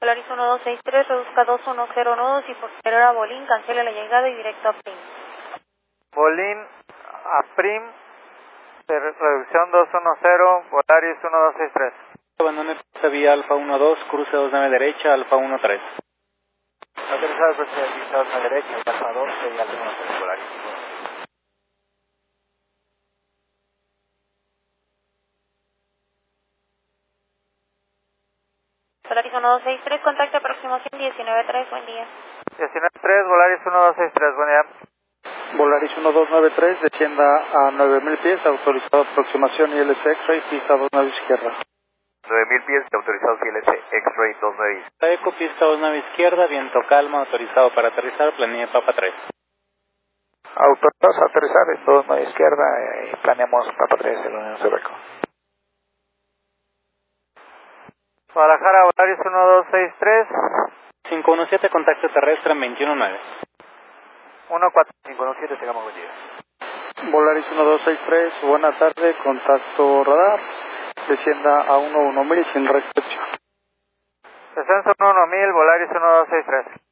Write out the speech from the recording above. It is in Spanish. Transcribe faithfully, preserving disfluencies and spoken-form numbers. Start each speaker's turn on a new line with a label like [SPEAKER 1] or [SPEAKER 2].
[SPEAKER 1] Polaris uno dos seis tres, reduzca dos uno cero nodos y posterior a Bolín, cancele la llegada y directo a Prim.
[SPEAKER 2] Bolín a Prim, de reducción dos uno cero, Polaris uno dos seis tres.
[SPEAKER 3] Abandone pista vía Alfa uno dos, cruce dos nueve derecha, Alfa uno tres.
[SPEAKER 2] Aterrizado el precio de pista dos nueve derecha, Alfa dos, y Alfa uno tres, Polaris.
[SPEAKER 1] Polaris uno dos seis tres, contacto aproximación diecinueve tres, buen día.
[SPEAKER 2] diecinueve tres, Polaris uno dos seis tres, buen día.
[SPEAKER 3] Volaris uno dos nueve tres, descienda a nueve mil pies, autorizado aproximación I L C X-Ray, pista dos nueve izquierda.
[SPEAKER 2] nueve mil pies, autorizado I L C X-Ray dos nueve.
[SPEAKER 3] Eco, pista dos nueve izquierda, viento calma, autorizado para aterrizar, planilla Papa tres.
[SPEAKER 2] Autorizados a aterrizar en dos nueve izquierda, y planeamos Papa tres en la Unión Cerveco. Guadalajara, Volaris uno dos seis tres.
[SPEAKER 3] cinco uno siete, contacto terrestre en veintiuno nueve.
[SPEAKER 2] uno cuatro cinco uno siete, tengamos buen día.
[SPEAKER 3] Volaris uno dos seis tres, buena tarde, contacto radar, descienda a uno uno mil sin restricción.
[SPEAKER 2] Descenso uno uno mil, Volaris uno dos seis tres.